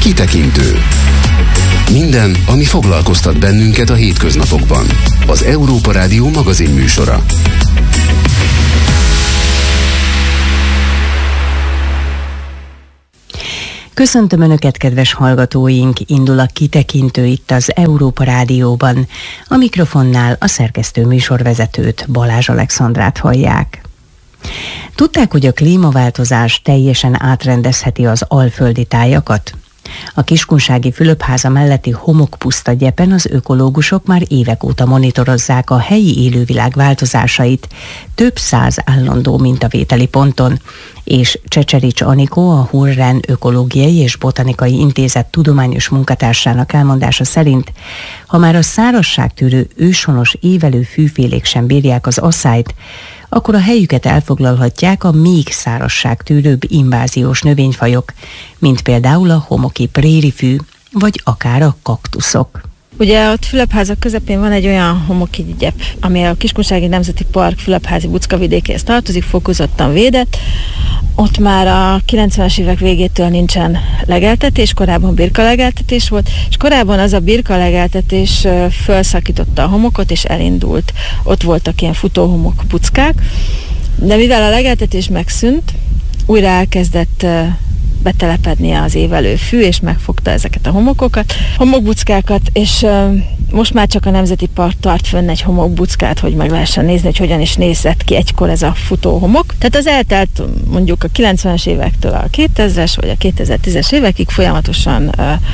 Kitekintő. Minden, ami foglalkoztat bennünket a hétköznapokban. Az Európa Rádió magazin műsora. Köszöntöm Önöket, kedves hallgatóink! Indul a Kitekintő itt az Európa Rádióban. A mikrofonnál a szerkesztő műsorvezetőt, Balázs Alexandrát hallják. Tudták, hogy a klímaváltozás teljesen átrendezheti az alföldi tájakat? A Kiskunsági Fülöpháza melletti homokpuszta gyepen az ökológusok már évek óta monitorozzák a helyi élővilág változásait több száz állandó mintavételi ponton, és Csecserics Anikó, a Hunren Ökológiai és Botanikai Intézet tudományos munkatársának elmondása szerint, ha már a szárazságtűrő őshonos évelő fűfélék sem bírják az asszályt, akkor a helyüket elfoglalhatják a még szárazságtűrőbb inváziós növényfajok, mint például a homoki prérifű, vagy akár a kaktuszok. Ugye ott Fülöpháza közepén van egy olyan homoki gyep, ami a Kiskunsági Nemzeti Park Fülöpházi Buckavidékéhez tartozik, fokozottan védett. Ott már a 90-es évek végétől nincsen legeltetés, korábban birkalegeltetés volt, és korábban az a birkalegeltetés felszakította a homokot, és elindult. Ott voltak ilyen futóhomok buckák, de mivel a legeltetés megszűnt, újra elkezdett betelepedni az évelő fű, és megfogta ezeket a homokokat, homokbuckákat, és most már csak a Nemzeti Park tart fönn egy homokbuckát, hogy meg lehessen nézni, hogy hogyan is nézett ki egykor ez a futóhomok. Tehát az eltelt mondjuk a 90-es évektől a 2000-es vagy a 2010-es évekig folyamatosan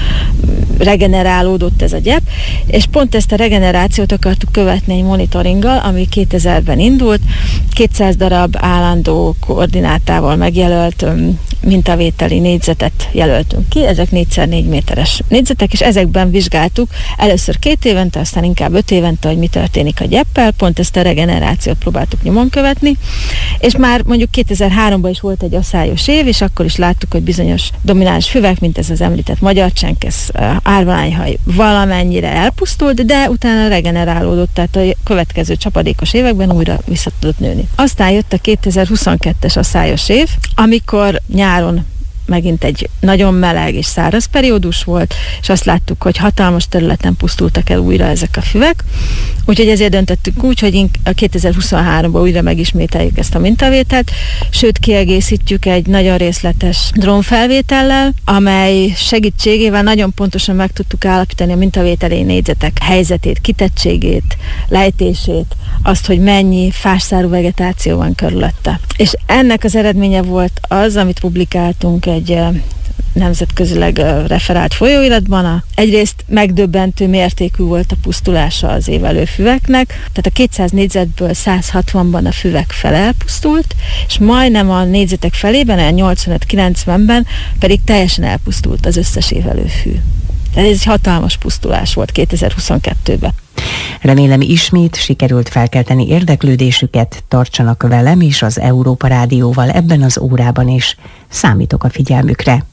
regenerálódott ez a gyep, és pont ezt a regenerációt akartuk követni egy monitoringgal, ami 2000-ben indult, 200 darab állandó koordinátával megjelölt mintavételi négyzetet jelöltünk ki, ezek 4x4 méteres négyzetek, és ezekben vizsgáltuk először 2 évente, aztán inkább 5 évente, hogy mi történik a gyeppel, pont ezt a regenerációt próbáltuk nyomon követni, és már mondjuk 2003-ban is volt egy asszályos év, és akkor is láttuk, hogy bizonyos domináns füvek, mint ez az említett magyar csenkesz, árvalányhaj valamennyire elpusztult, de utána regenerálódott, tehát a következő csapadékos években újra vissza tudott nőni. Aztán jött a 2022-es asszályos év, amikor nyáron megint egy nagyon meleg és száraz periódus volt, és azt láttuk, hogy hatalmas területen pusztultak el újra ezek a füvek. Úgyhogy ezért döntöttük úgy, hogy a 2023-ban újra megismételjük ezt a mintavételt, sőt kiegészítjük egy nagyon részletes drónfelvétellel, amely segítségével nagyon pontosan meg tudtuk állapítani a mintavételi négyzetek helyzetét, kitettségét, lejtését, azt, hogy mennyi fásszárú vegetáció van körülötte. És ennek az eredménye volt az, amit publikáltunk egy nemzetközileg referált folyóiratban. Egyrészt megdöbbentő mértékű volt a pusztulása az évelő füveknek, tehát a 200 négyzetből 160-ban a füvek fele elpusztult, és majdnem a négyzetek felében, olyan 85-90-ben pedig teljesen elpusztult az összes évelő fű. Tehát ez egy hatalmas pusztulás volt 2022-ben. Remélem ismét sikerült felkelteni érdeklődésüket, tartsanak velem és az Európa Rádióval ebben az órában is. Számítok a figyelmükre.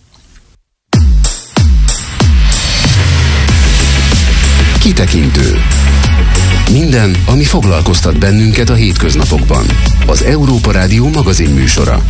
Kitekintő. Minden, ami foglalkoztat bennünket a hétköznapokban. Az Európa Rádió magazin műsora.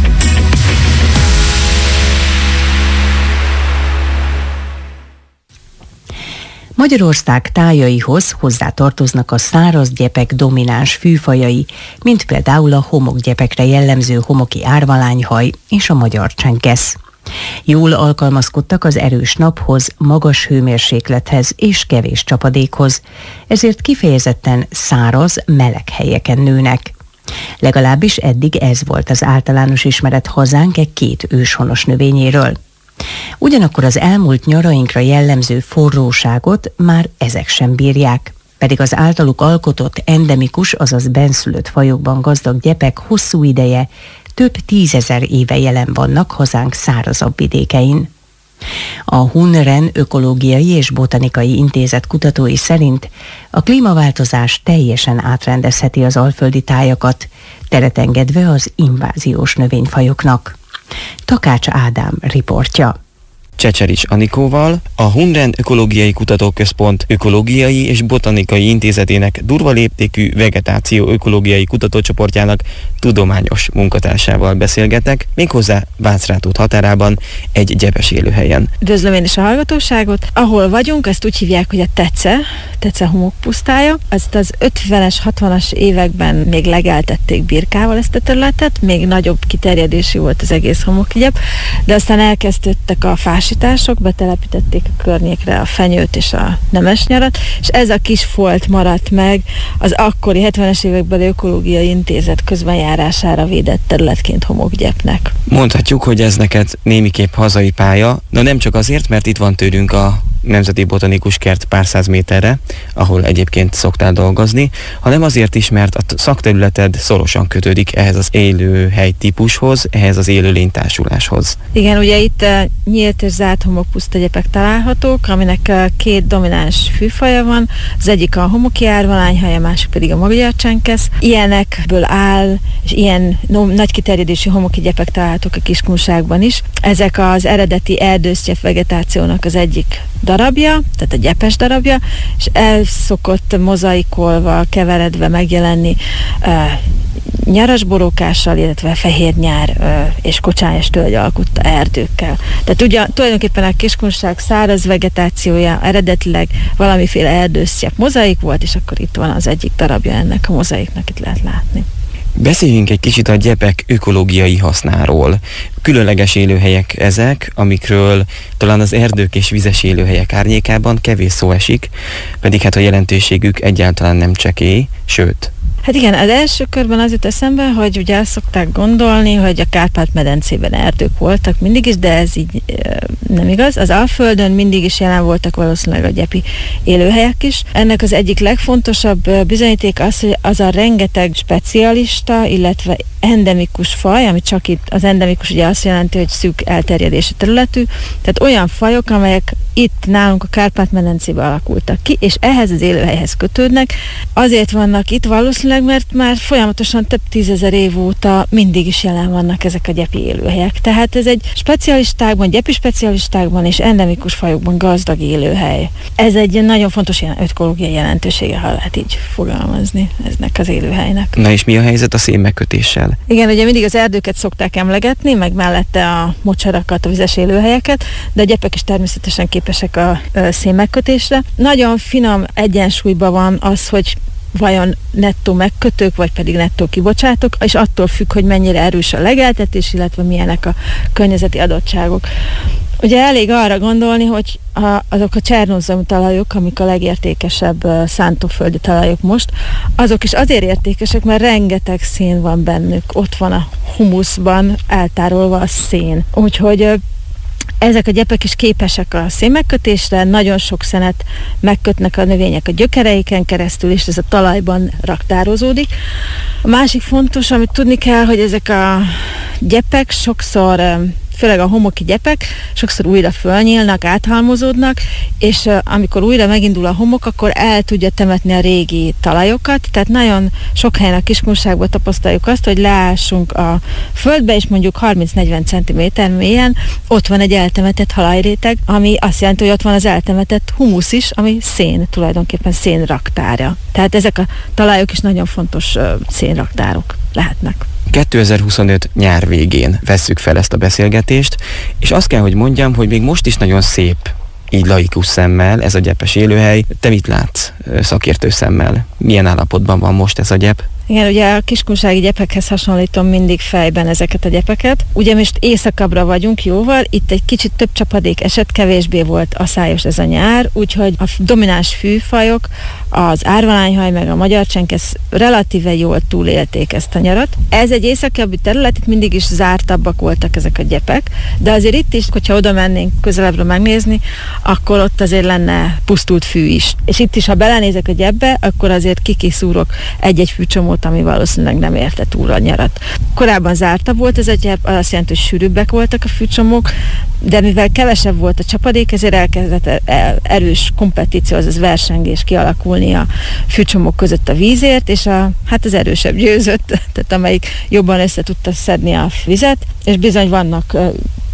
Magyarország tájaihoz hozzátartoznak a száraz gyepek domináns fűfajai, mint például a homokgyepekre jellemző homoki árvalányhaj és a magyar csenkesz. Jól alkalmazkodtak az erős naphoz, magas hőmérséklethez és kevés csapadékhoz, ezért kifejezetten száraz, meleg helyeken nőnek. Legalábbis eddig ez volt az általános ismeret hazánk két őshonos növényéről. Ugyanakkor az elmúlt nyarainkra jellemző forróságot már ezek sem bírják, pedig az általuk alkotott endemikus, azaz bennszülött fajokban gazdag gyepek hosszú ideje, több 10 000 éve jelen vannak hazánk szárazabb vidékein. A Hunren Ökológiai és Botanikai Intézet kutatói szerint a klímaváltozás teljesen átrendezheti az alföldi tájakat, teret engedve az inváziós növényfajoknak. Takács Ádám riportja. Csecserics Anikóval, a Hundren Ökológiai Kutatóközpont Ökológiai és Botanikai Intézetének durva léptékű vegetáció ökológiai kutatócsoportjának tudományos munkatársával beszélgetek, méghozzá Vácrátút határában egy gyepes élőhelyen. Üdvözlöm én is a hallgatóságot. Ahol vagyunk, ezt úgy hívják, hogy a Tece homokpusztája. Ezt az 50-es, 60-as években még legeltették birkával ezt a területet, még nagyobb kiterjedésű volt az egész homokgyep, de aztán elkezdődtek a fásítások, betelepítették a környékre a fenyőt és a nemesnyarat, és ez a kis folt maradt meg az akkori 70-es évekbeli Ökológiai Intézet közbenjárására védett területként homokgyepnek. Mondhatjuk, hogy ez neked némiképp hazai pálya, de nem csak azért, mert itt van tőlünk a Nemzeti Botanikus Kert pár száz méterre, ahol egyébként szoktál dolgozni, hanem azért is, mert a szakterületed szorosan kötődik ehhez az élőhely típushoz, ehhez az élőlénytársuláshoz. Igen, ugye itt nyílt és zárt homokpusztagyepek találhatók, aminek két domináns fűfaja van, az egyik a homoki árvalányhaj, a másik pedig a magyar csenkesz. Ilyenekből áll, és ilyen nagy kiterjedésű homoki gyepek találhatók a Kiskunságban is. Ezek az eredeti erdősztyep vegetációnak az egyik darabja, tehát a gyepes darabja, és el szokott mozaikolva, keveredve megjelenni nyarasborókással, illetve fehérnyár és kocsányos tölgy alkotta erdőkkel. Tehát ugye tulajdonképpen a Kiskunság száraz vegetációja eredetileg valamiféle erdősztyep mozaik volt, és akkor itt van az egyik darabja ennek a mozaiknak, itt lehet látni. Beszéljünk egy kicsit a gyepek ökológiai hasznáról. Különleges élőhelyek ezek, amikről talán az erdők és vizes élőhelyek árnyékában kevés szó esik, pedig hát a jelentőségük egyáltalán nem csekély, sőt. Hát igen, az első körben az jut eszembe, hogy ugye azt szokták gondolni, hogy a Kárpát-medencében erdők voltak mindig is, de ez így nem igaz. Az Alföldön mindig is jelen voltak valószínűleg a gyepi élőhelyek is. Ennek az egyik legfontosabb bizonyíték az, hogy az a rengeteg specialista, illetve endemikus faj, ami csak itt az endemikus ugye azt jelenti, hogy szűk elterjedési területű, tehát olyan fajok, amelyek itt nálunk a Kárpát-medencében alakultak ki, és ehhez az élőhelyhez kötődnek. Azért vannak itt valószínűleg, mert már folyamatosan több tízezer év óta mindig is jelen vannak ezek a gyepi élőhelyek. Tehát ez egy specialistákban, gyepi specialistákban és endemikus fajokban gazdag élőhely. Ez egy nagyon fontos ökológiai jelentősége, ha lehet így fogalmazni eznek az élőhelynek. Na és mi a helyzet a szénmegkötéssel? Igen, ugye mindig az erdőket szokták emlegetni, meg mellette a mocsarakat, a vizes élőhelyeket, de a gyepek is természetesen képesek a szénmegkötésre. Nagyon finom egyensúlyban van az, hogy vajon nettó megkötők, vagy pedig nettó kibocsátók, és attól függ, hogy mennyire erős a legeltetés, illetve milyenek a környezeti adottságok. Ugye elég arra gondolni, hogy azok a csernózom talajok, amik a legértékesebb szántóföldi talajok most, azok is azért értékesek, mert rengeteg szén van bennük. Ott van a humuszban eltárolva a szén. Úgyhogy ezek a gyepek is képesek a szénmegkötésre, nagyon sok szenet megkötnek a növények a gyökereiken keresztül, és ez a talajban raktározódik. A másik fontos, amit tudni kell, hogy ezek a gyepek sokszor, főleg a homoki gyepek, sokszor újra fölnyílnak, áthalmozódnak, és amikor újra megindul a homok, akkor el tudja temetni a régi talajokat, tehát nagyon sok helyen a Kiskunságban tapasztaljuk azt, hogy leássunk a földbe, és mondjuk 30-40 cm mélyen ott van egy eltemetett halajréteg, ami azt jelenti, hogy ott van az eltemetett humusz is, ami szén, tulajdonképpen szénraktárja. Tehát ezek a talajok is nagyon fontos szénraktárok lehetnek. 2025 nyár végén vesszük fel ezt a beszélgetést, és azt kell, hogy mondjam, hogy még most is nagyon szép, így laikus szemmel ez a gyepes élőhely. Te mit látsz szakértő szemmel? Milyen állapotban van most ez a gyep? Igen, ugye a kiskunsági gyepekhez hasonlítom mindig fejben ezeket a gyepeket. Ugye most északabbra vagyunk jóval, itt egy kicsit több csapadék esett, kevésbé volt aszályos ez a nyár, úgyhogy a domináns fűfajok, az árvalányhaj meg a magyar csenkesz relatíve jól túlélték ezt a nyarat. Ez egy északabbi terület, itt mindig is zártabbak voltak ezek a gyepek, de azért itt is, hogyha oda mennénk közelebbről megnézni, akkor ott azért lenne pusztult fű is. És itt is, ha belenézek a gyepbe, akkor azért kikiszúrok egy-egy fűcsomót, ami valószínűleg nem érte túl a nyarat. Korábban zártabb volt ez a gyep, az azt jelenti, hogy sűrűbbek voltak a fűcsomók, de mivel kevesebb volt a csapadék, ezért elkezdett erős kompetíció, azaz versengés kialakulni a fűcsomók között a vízért, és az erősebb győzött, tehát amelyik jobban össze tudta szedni a vizet, és bizony vannak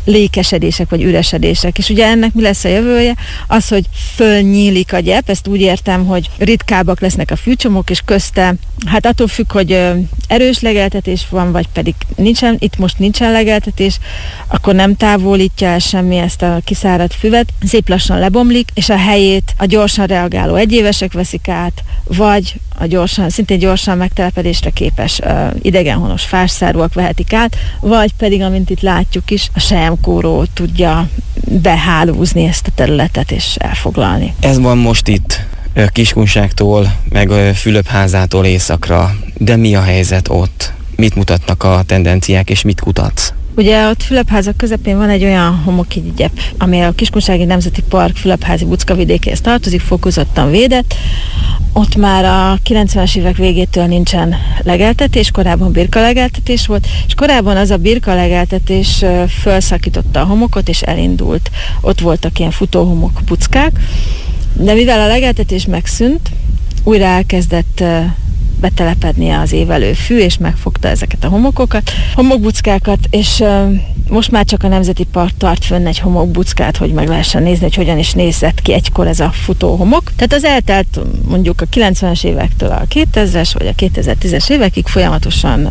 lékesedések vagy üresedések. És ugye ennek mi lesz a jövője? Az, hogy fölnyílik a gyep, ezt úgy értem, hogy ritkábbak lesznek a fűcsomók, és közte, hát attól függ, hogy erős legeltetés van, vagy pedig nincsen, itt most nincsen legeltetés, akkor nem távolítja el semmi ezt a kiszáradt füvet, szép lassan lebomlik, és a helyét a gyorsan reagáló egyévesek veszik át, vagy szintén gyorsan megtelepedésre képes idegenhonos fásszárúak vehetik át, vagy pedig, amint itt látjuk is, a selyemkóró tudja behálózni ezt a területet és elfoglalni. Ez van most itt Kiskunságtól, meg Fülöpházától északra, de mi a helyzet ott? Mit mutatnak a tendenciák, és mit kutatsz? Ugye ott Fülöpházak közepén van egy olyan homoki gyep, ami a Kiskunsági Nemzeti Park Fülöpházi buckavidékéhez tartozik, fokozottan védett. Ott már a 90-es évek végétől nincsen legeltetés, korábban birkalegeltetés volt, és korábban az a birkalegeltetés felszakította a homokot, és elindult. Ott voltak ilyen futóhomok buckák, de mivel a legeltetés megszűnt, újra elkezdett betelepedni az évelő fű, és megfogta ezeket a homokbuckákat, és most már csak a Nemzeti Park tart fönn egy homokbuckát, hogy meg lehessen nézni, hogy hogyan is nézett ki egykor ez a futóhomok. Tehát az eltelt mondjuk a 90-es évektől a 2000-es vagy a 2010-es évekig folyamatosan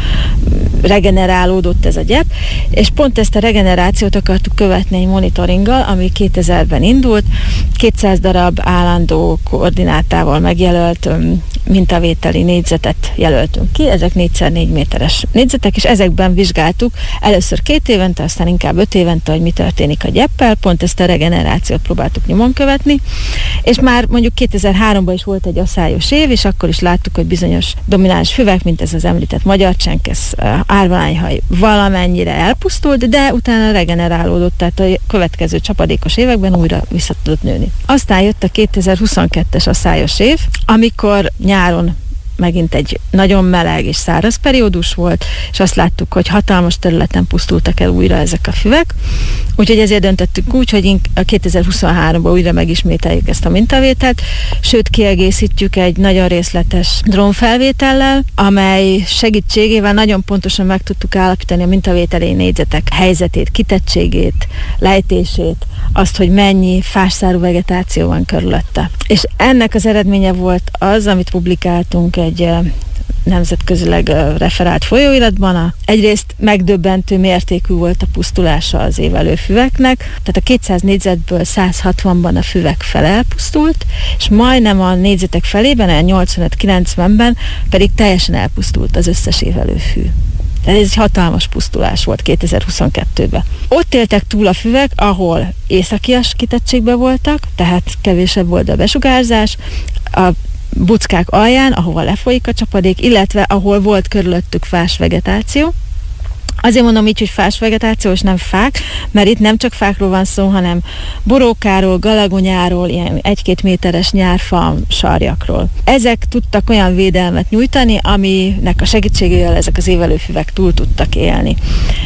regenerálódott ez a gyep, és pont ezt a regenerációt akartuk követni egy monitoringgal, ami 2000-ben indult, 200 darab állandó koordinátával megjelölt mintavételi négyzetet jelöltünk ki, ezek 4x4 méteres négyzetek, és ezekben vizsgáltuk először 2 évente, aztán inkább 5 évente, hogy mi történik a gyeppel, pont ezt a regenerációt próbáltuk nyomon követni, és már mondjuk 2003-ban is volt egy aszályos év, és akkor is láttuk, hogy bizonyos domináns füvek, mint ez az említett magyar csenkesz, árvalányhaj valamennyire elpusztult, de utána regenerálódott, tehát a következő csapadékos években újra vissza tudott nőni. Aztán jött a 2022-es aszályos év, amikor nyáron megint egy nagyon meleg és száraz periódus volt, és azt láttuk, hogy hatalmas területen pusztultak el újra ezek a füvek. Úgyhogy ezért döntöttük úgy, hogy a 2023-ban újra megismételjük ezt a mintavételt, sőt kiegészítjük egy nagyon részletes drónfelvétellel, amely segítségével nagyon pontosan meg tudtuk állapítani a mintavételi négyzetek helyzetét, kitettségét, lejtését, azt, hogy mennyi fásszárú vegetáció van körülötte. És ennek az eredménye volt az, amit publikáltunk egy nemzetközileg referált folyóiratban. Egyrészt megdöbbentő mértékű volt a pusztulása az évelő füveknek, tehát a 200 négyzetből 160-ban a füvek fele elpusztult, és majdnem a négyzetek felében, a 85-90-ben pedig teljesen elpusztult az összes évelő fű. Tehát ez egy hatalmas pusztulás volt 2022-ben. Ott éltek túl a füvek, ahol északias kitettségben voltak, tehát kevésebb volt a besugárzás, a buckák alján, ahova lefolyik a csapadék, illetve ahol volt körülöttük fás vegetáció. Azért mondom így, hogy fás vegetáció, és nem fák, mert itt nem csak fákról van szó, hanem borókáról, galagonyáról, ilyen 1-2 méteres nyárfa sarjakról. Ezek tudtak olyan védelmet nyújtani, aminek a segítségével ezek az évelőfüvek túl tudtak élni.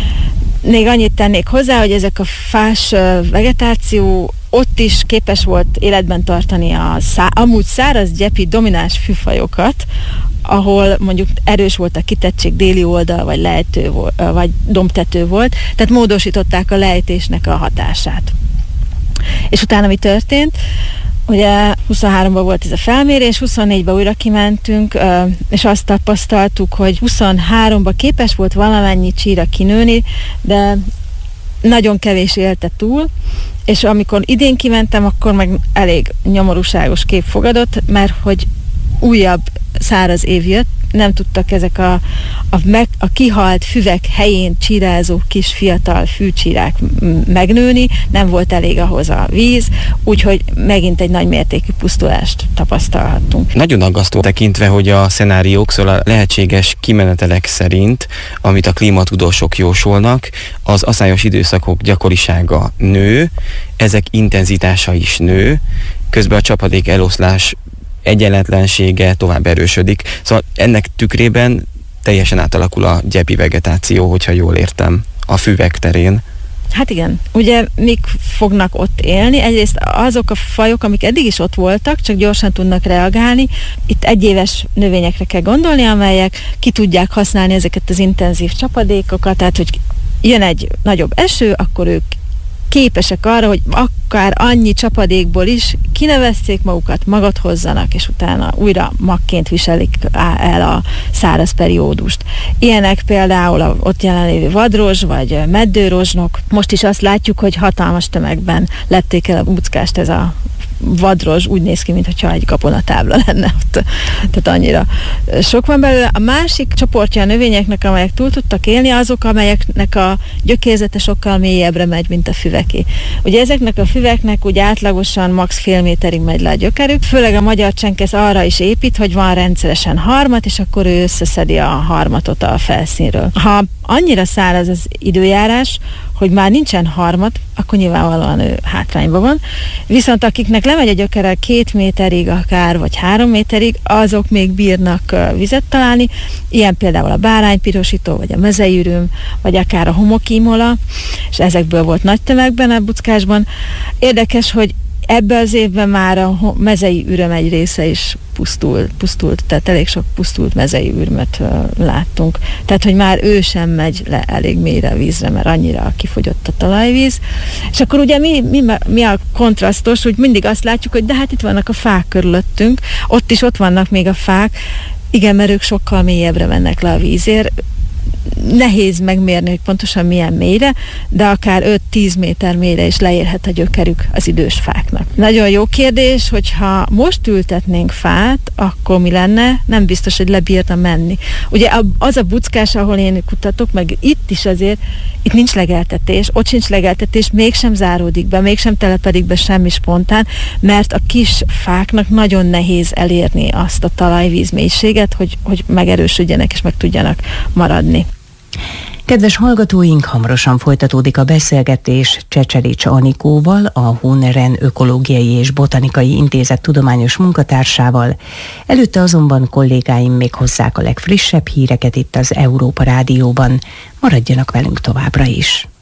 Még annyit tennék hozzá, hogy ezek a fás vegetáció ott is képes volt életben tartani amúgy száraz gyepi domináns fűfajokat, ahol mondjuk erős volt a kitettség, déli oldal, vagy lejtő, vagy dombtető volt, tehát módosították a lejtésnek a hatását. És utána mi történt? Ugye 23-ban volt ez a felmérés, 24-ben újra kimentünk, és azt tapasztaltuk, hogy 23-ban képes volt valamennyi csíra kinőni, de nagyon kevés élte túl, és amikor idén kimentem, akkor meg elég nyomorúságos kép fogadott, mert hogy újabb száraz év jött, nem tudtak ezek a kihalt füvek helyén csírázó kis fiatal fűcsírák megnőni, nem volt elég ahhoz a víz, úgyhogy megint egy nagy mértékű pusztulást tapasztalhattunk. Nagyon aggasztó tekintve, hogy a szenáriók, szóval a lehetséges kimenetelek szerint, amit a klímatudósok jósolnak, az aszályos időszakok gyakorisága nő, ezek intenzitása is nő, közben a csapadék eloszlás egyenletlensége tovább erősödik. Szóval ennek tükrében teljesen átalakul a gyepi vegetáció, hogyha jól értem, a füvek terén. Hát igen. Ugye mik fognak ott élni? Egyrészt azok a fajok, amik eddig is ott voltak, csak gyorsan tudnak reagálni. Itt egyéves növényekre kell gondolni, amelyek ki tudják használni ezeket az intenzív csapadékokat, tehát hogy jön egy nagyobb eső, akkor ők képesek arra, hogy akár annyi csapadékból is kinevesszék magukat, magat hozzanak, és utána újra magként viselik el a száraz periódust. Ilyenek például a ott jelenlévő vadrozs, vagy meddőrozsnok. Most is azt látjuk, hogy hatalmas tömegben lették el a buckást, ez a vadrozs úgy néz ki, mintha egy gabonatábla lenne ott. Tehát annyira sok van belőle. A másik csoportja a növényeknek, amelyek túl tudtak élni, azok, amelyeknek a gyökérzete sokkal mélyebbre megy, mint a füveké. Ugye ezeknek a füveknek úgy átlagosan max. Fél méterig megy le a gyökerük. Főleg a magyar csenkesz arra is épít, hogy van rendszeresen harmat, és akkor ő összeszedi a harmatot a felszínről. Ha annyira száraz az időjárás, hogy már nincsen harmat, akkor nyilvánvalóan ő hátrányban van. Viszont akiknek lemegy a gyökere 2 méterig akár, vagy 3 méterig, azok még bírnak vizet találni. Ilyen például a báránypirosító, vagy a mezeiüröm, vagy akár a homokímola, és ezekből volt nagy tömegben a buckásban. Érdekes, hogy ebben az évben már a mezei üröm egy része is pusztult, tehát elég sok pusztult mezei ürömet láttunk. Tehát, hogy már ő sem megy le elég mélyre a vízre, mert annyira kifogyott a talajvíz. És akkor ugye mi a kontrasztos, hogy mindig azt látjuk, hogy de hát itt vannak a fák körülöttünk, ott vannak még a fák, igen, mert ők sokkal mélyebbre mennek le a vízért. Nehéz megmérni, hogy pontosan milyen mélyre, de akár 5-10 méter mélyre is leérhet a gyökerük az idős fáknak. Nagyon jó kérdés, hogyha most ültetnénk fát, akkor mi lenne? Nem biztos, hogy lebírna menni. Ugye az a buckás, ahol én kutatok, meg itt is azért, itt nincs legeltetés, ott sincs legeltetés, mégsem záródik be, mégsem telepedik be semmi spontán, mert a kis fáknak nagyon nehéz elérni azt a talajvíz mélységet, hogy megerősödjenek és meg tudjanak maradni. Kedves hallgatóink, hamarosan folytatódik a beszélgetés Csecselics Anikóval, a Huneren Ökológiai és Botanikai Intézet tudományos munkatársával. Előtte azonban kollégáim még hozzák a legfrissebb híreket itt az Európa Rádióban. Maradjanak velünk továbbra is!